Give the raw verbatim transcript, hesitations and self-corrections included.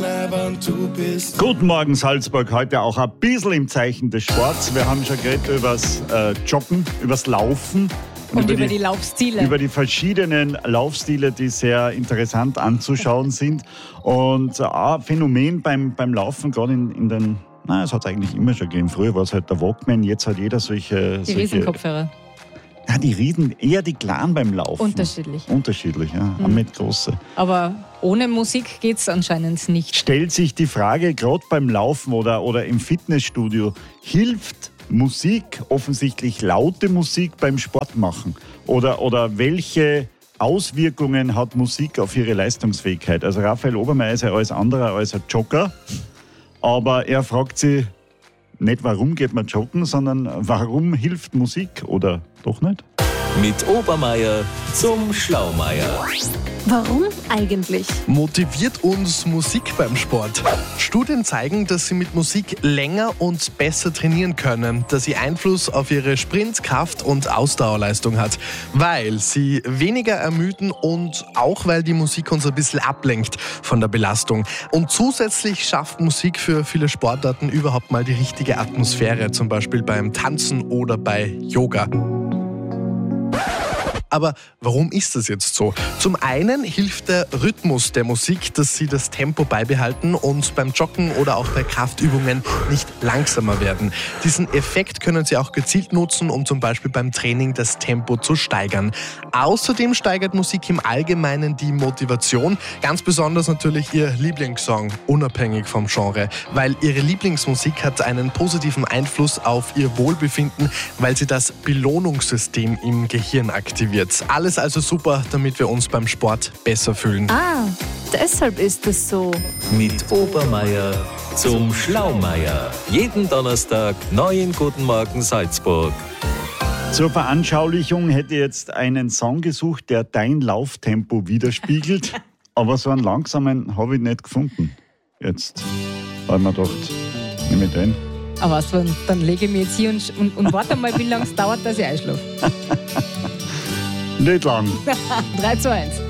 leibend du bist. Guten Morgen Salzburg, heute auch ein bisschen im Zeichen des Sports. Wir haben schon geredet über das äh, Joggen, über das Laufen. Und über, über die, die Laufstile. Über die verschiedenen Laufstile, die sehr interessant anzuschauen sind. Und äh, ein Phänomen beim, beim Laufen, gerade in, in den, na, es hat es eigentlich immer schon gegeben. Früher war es halt der Walkman, jetzt hat jeder solche... Die solche, Riesenkopfhörer. Ja, die Riesen, eher die Kleinen beim Laufen. Unterschiedlich. Unterschiedlich, ja, mhm. mit große. Aber ohne Musik geht es anscheinend nicht. Stellt sich die Frage, gerade beim Laufen oder, oder im Fitnessstudio, hilft Musik, offensichtlich laute Musik beim Sport machen? Oder, oder welche Auswirkungen hat Musik auf ihre Leistungsfähigkeit? Also Raphael Obermeier ist ja alles andere als ein Jogger, aber er fragt sich nicht, warum geht man joggen, sondern warum hilft Musik oder doch nicht? Mit Obermeier zum Schlaumeier. Warum eigentlich? Motiviert uns Musik beim Sport? Studien zeigen, dass Sie mit Musik länger und besser trainieren können, dass sie Einfluss auf Ihre Sprint-, Kraft- und Ausdauerleistung hat, weil sie weniger ermüden und auch weil die Musik uns ein bisschen ablenkt von der Belastung. Und zusätzlich schafft Musik für viele Sportarten überhaupt mal die richtige Atmosphäre, zum Beispiel beim Tanzen oder bei Yoga. Aber warum ist das jetzt so? Zum einen hilft der Rhythmus der Musik, dass Sie das Tempo beibehalten und beim Joggen oder auch bei Kraftübungen nicht langsamer werden. Diesen Effekt können Sie auch gezielt nutzen, um zum Beispiel beim Training das Tempo zu steigern. Außerdem steigert Musik im Allgemeinen die Motivation, ganz besonders natürlich Ihr Lieblingssong, unabhängig vom Genre, weil Ihre Lieblingsmusik hat einen positiven Einfluss auf Ihr Wohlbefinden, weil sie das Belohnungssystem im Gehirn aktiviert. Alles also super, damit wir uns beim Sport besser fühlen. Ah, deshalb ist es so. Mit Obermeier zum Schlaumeier. Jeden Donnerstag neu in Guten Morgen Salzburg. Zur Veranschaulichung hätte ich jetzt einen Song gesucht, der dein Lauftempo widerspiegelt. Aber so einen langsamen habe ich nicht gefunden. Jetzt habe ich mir gedacht, nehme ich den. Aber was, dann lege ich mich jetzt hier und, und, und warte mal, wie lange es dauert, dass ich einschlafe. Nicht lang. drei zu eins.